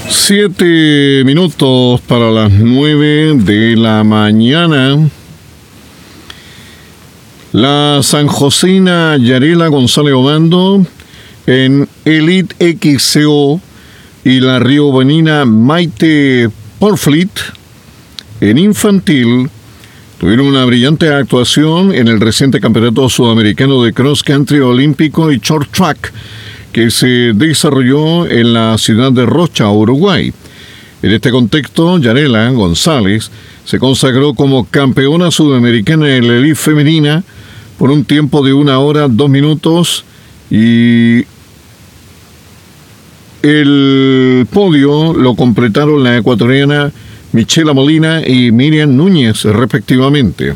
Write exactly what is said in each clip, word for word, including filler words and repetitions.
Siete minutos para las nueve de la mañana. La sanjosina Yarela González Obando en Elite X C O y la riobonina Maite Porflit en infantil tuvieron una brillante actuación en el reciente campeonato sudamericano de cross country olímpico y short track que se desarrolló en la ciudad de Rocha, Uruguay. En este contexto, Yarela González se consagró como campeona sudamericana en la elite femenina por un tiempo de una hora, dos minutos, y el podio lo completaron la ecuatoriana Michela Molina y Miriam Núñez, respectivamente.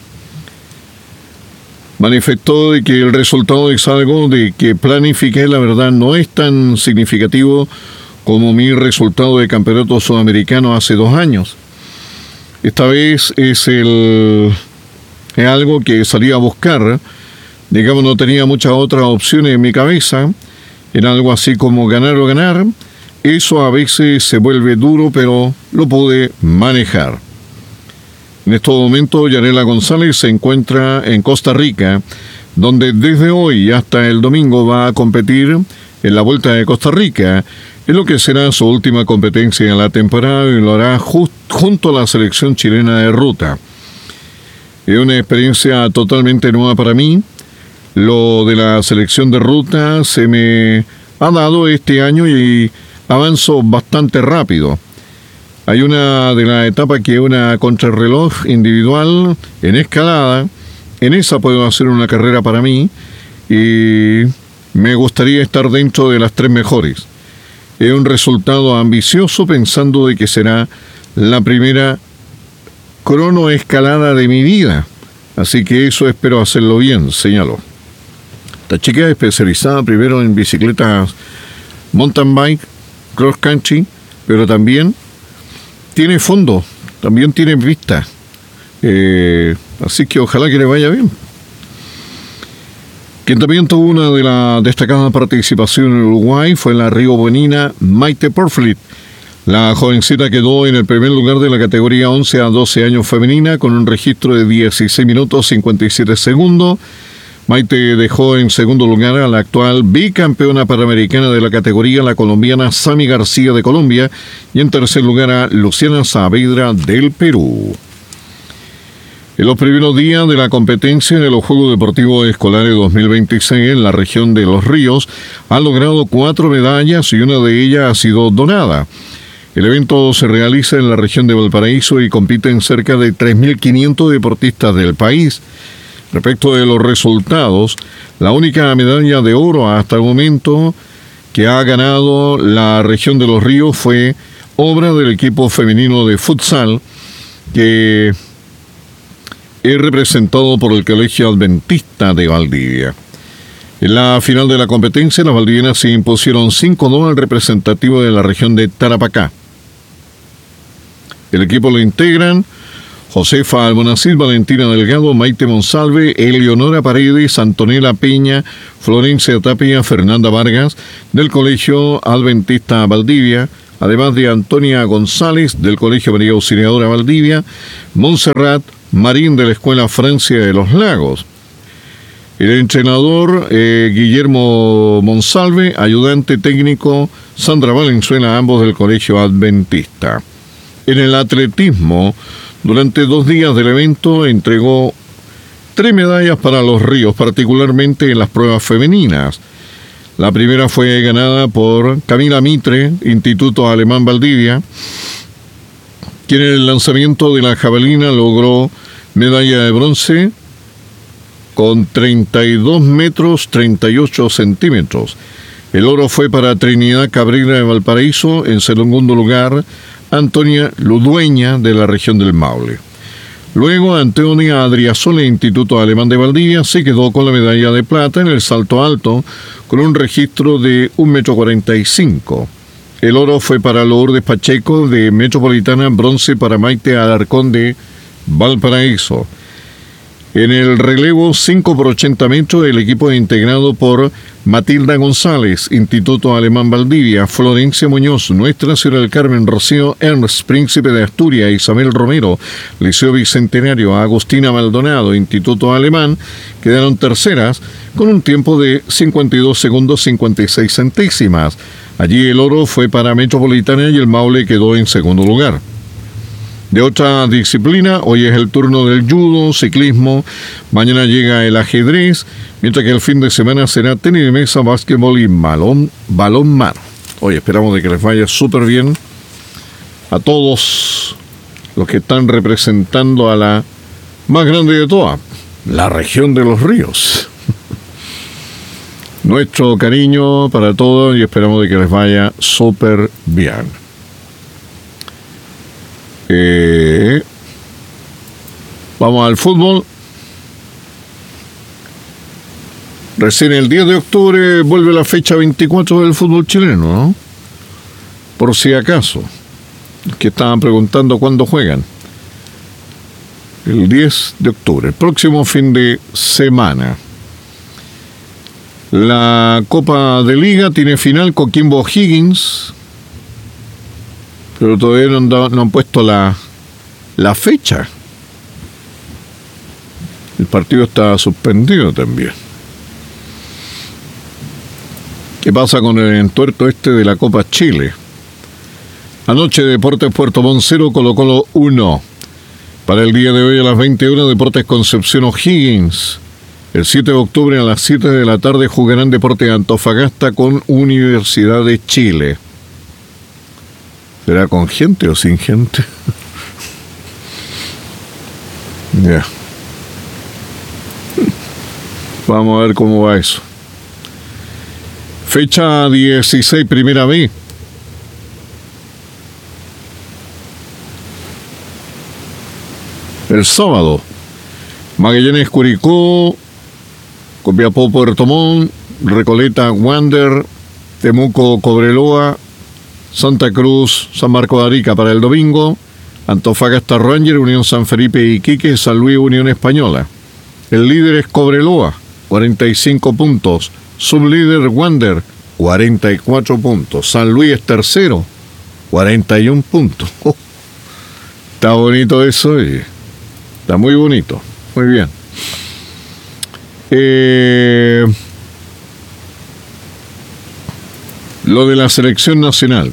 Manifestó de que el resultado es algo de que planifiqué, la verdad no es tan significativo como mi resultado de campeonato sudamericano hace dos años. Esta vez es el es algo que salí a buscar, digamos no tenía muchas otras opciones en mi cabeza, era algo así como ganar o ganar. Eso a veces se vuelve duro, pero lo pude manejar. En estos momentos, Yarela González se encuentra en Costa Rica, donde desde hoy hasta el domingo va a competir en la Vuelta de Costa Rica, en lo que será su última competencia en la temporada y lo hará just, junto a la selección chilena de ruta. Es una experiencia totalmente nueva para mí. Lo de la selección de ruta se me ha dado este año y avanzo bastante rápido. Hay una de la etapa que es una contrarreloj individual en escalada. En esa puedo hacer una carrera para mí y me gustaría estar dentro de las tres mejores. Es un resultado ambicioso pensando de que será la primera cronoescalada de mi vida. Así que eso espero hacerlo bien, señaló. Esta chica es especializada primero en bicicletas mountain bike, cross country, pero también tiene fondo, también tiene vista. Eh, así que ojalá que le vaya bien. Quien también tuvo una de la destacada participación en Uruguay fue la riobonina Maite Porflit. La jovencita quedó en el primer lugar de la categoría once a doce años femenina con un registro de dieciséis minutos cincuenta y siete segundos. Maite dejó en segundo lugar a la actual bicampeona panamericana de la categoría, la colombiana Sami García de Colombia, y en tercer lugar a Luciana Saavedra del Perú. En los primeros días de la competencia de los Juegos Deportivos Escolares dos mil veintiséis en la región de Los Ríos, ha logrado cuatro medallas y una de ellas ha sido donada. El evento se realiza en la región de Valparaíso y compiten cerca de tres mil quinientos deportistas del país. Respecto de los resultados, la única medalla de oro hasta el momento que ha ganado la región de Los Ríos fue obra del equipo femenino de futsal, que es representado por el Colegio Adventista de Valdivia. En la final de la competencia, las valdivianas se impusieron cinco dos al representativo de la región de Tarapacá. El equipo lo integran Josefa Almonacid, Valentina Delgado, Maite Monsalve, Eleonora Paredes, Antonella Peña, Florencia Tapia, Fernanda Vargas, del Colegio Adventista Valdivia, además de Antonia González, del Colegio María Auxiliadora Valdivia, Montserrat Marín, de la Escuela Francia de los Lagos. El entrenador eh, Guillermo Monsalve, ayudante técnico Sandra Valenzuela, ambos del Colegio Adventista. En el atletismo, durante dos días del evento entregó tres medallas para Los Ríos, particularmente en las pruebas femeninas. La primera fue ganada por Camila Mitre, Instituto Alemán Valdivia, quien en el lanzamiento de la jabalina logró medalla de bronce con treinta y dos metros treinta y ocho centímetros. El oro fue para Trinidad Cabrera de Valparaíso. En segundo lugar, Antonia Ludueña, de la región del Maule. Luego, Antonia Adriasola, Instituto Alemán de Valdivia, se quedó con la medalla de plata en el salto alto, con un registro de un metro cuarenta y cinco. El oro fue para Lourdes Pacheco, de Metropolitana, bronce para Maite Alarcón, de Valparaíso. En el relevo cinco por ochenta metros, el equipo es integrado por Matilda González, Instituto Alemán Valdivia, Florencia Muñoz, Nuestra Señora del Carmen, Rocío Ernst, Príncipe de Asturias, Isabel Romero, Liceo Bicentenario, Agustina Maldonado, Instituto Alemán, quedaron terceras con un tiempo de cincuenta y dos segundos cincuenta y seis centésimas. Allí el oro fue para Metropolitana y el Maule quedó en segundo lugar. De otra disciplina, hoy es el turno del judo, ciclismo, mañana llega el ajedrez, mientras que el fin de semana será tenis de mesa, básquetbol y balón, balón mano. Hoy esperamos de que les vaya súper bien a todos los que están representando a la más grande de todas, la región de los ríos. Nuestro cariño para todos y esperamos de que les vaya súper bien. Eh, vamos al fútbol. Recién el diez de octubre vuelve la fecha veinticuatro del fútbol chileno, ¿no? Por si acaso, que estaban preguntando cuándo juegan. El diez de octubre, el próximo fin de semana. La Copa de Liga tiene final Coquimbo O'Higgins, pero todavía no han, dado, no han puesto la, la fecha. El partido está suspendido también. ¿Qué pasa con el entuerto este de la Copa Chile? Anoche Deportes Puerto Montt cero, Colo-Colo uno. Para el día de hoy a las veinte horas, Deportes Concepción O'Higgins. El siete de octubre a las siete de la tarde jugarán Deportes Antofagasta con Universidad de Chile. ¿Será con gente o sin gente? Ya. Yeah. Vamos a ver cómo va eso. Fecha dieciséis, primera B. El sábado, Magallanes Curicó, Copiapó Puerto Montt, Recoleta Wander, Temuco Cobreloa, Santa Cruz, San Marcos de Arica para el domingo, Antofagasta Ranger, Unión San Felipe Iquique, San Luis Unión Española. El líder es Cobreloa, cuarenta y cinco puntos. Sublíder Wander, cuarenta y cuatro puntos. San Luis es tercero, cuarenta y uno puntos. Oh, está bonito eso, y está muy bonito. Muy bien. Eh, lo de la selección nacional.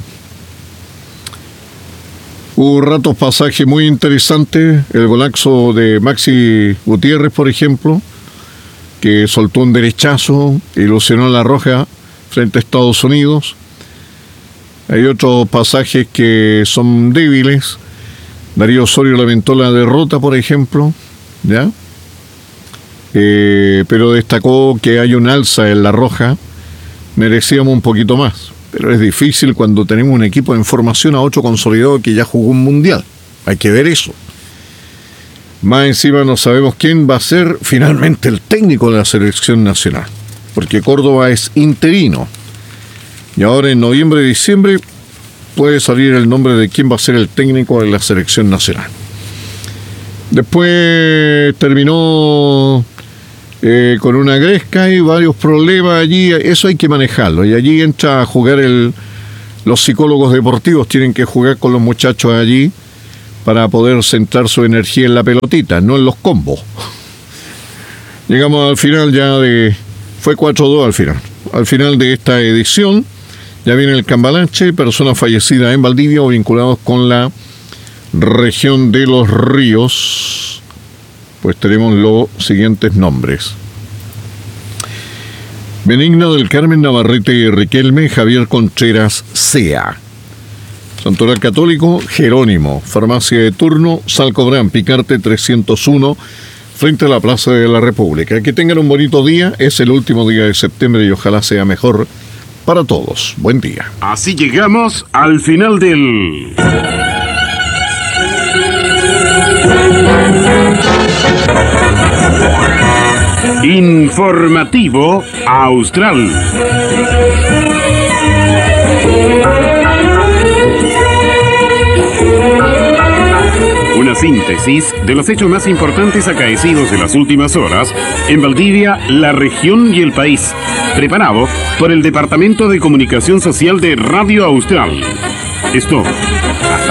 Hubo ratos pasajes muy interesantes. El golazo de Maxi Gutiérrez, por ejemplo, que soltó un derechazo, ilusionó la roja frente a Estados Unidos. Hay otros pasajes que son débiles. Darío Osorio lamentó la derrota, por ejemplo, ¿ya? Eh, pero destacó que hay un alza en la roja. Merecíamos un poquito más, pero es difícil cuando tenemos un equipo en formación a ocho consolidado que ya jugó un mundial. Hay que ver eso. Más encima no sabemos quién va a ser finalmente el técnico de la selección nacional, porque Córdoba es interino. Y ahora en noviembre y diciembre puede salir el nombre de quién va a ser el técnico de la selección nacional. Después terminó eh, con una gresca y varios problemas allí. Eso hay que manejarlo. Y allí entra a jugar el... Los psicólogos deportivos tienen que jugar con los muchachos allí para poder centrar su energía en la pelotita, no en los combos. Llegamos al final ya de... Fue cuatro dos al final. Al final de esta edición ya viene el cambalache, personas fallecidas en Valdivia o vinculados con la región de los ríos. Pues tenemos los siguientes nombres: Benigna del Carmen Navarrete Riquelme, Javier Contreras Sea. Santoral Católico, Jerónimo. Farmacia de turno, Salcobrán, Picarte trescientos uno, frente a la Plaza de la República. Que tengan un bonito día. Es el último día de septiembre y ojalá sea mejor para todos. Buen día. Así llegamos al final del... Informativo Austral. Una cinta síntesis de los hechos más importantes acaecidos en las últimas horas en Valdivia, la región y el país, preparado por el Departamento de Comunicación Social de Radio Austral. Es todo. Hasta